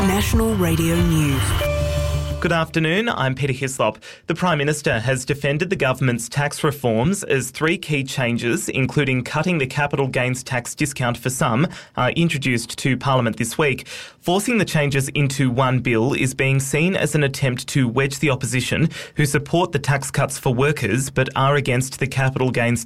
National Radio News. Good afternoon, I'm Peter Hislop. The Prime Minister has defended the government's tax reforms as three key changes, including cutting the capital gains tax discount for some, are introduced to Parliament this week. Forcing the changes into one bill is being seen as an attempt to wedge the opposition, who support the tax cuts for workers but are against the capital gains